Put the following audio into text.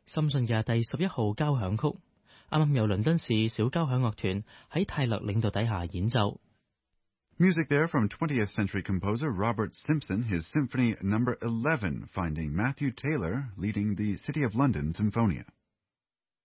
深信嘅第11號交響曲，啱啱由倫敦市小交響樂團喺泰勒領導底下演奏。 Music there from 20th century composer Robert Simpson, his Symphony No. 11, finding Matthew Taylor leading the City of London Symphonia.